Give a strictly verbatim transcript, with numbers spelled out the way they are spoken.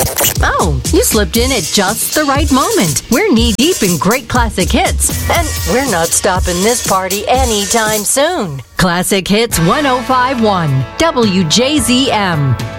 Oh, you slipped in at just the right moment. We're knee-deep in great classic hits, and we're not stopping this party anytime soon. Classic Hits one oh five point one, W J Z M.